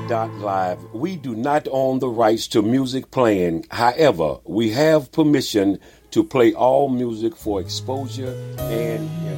Live. We do not own the rights to music playing. However, we have permission to play all music for exposure and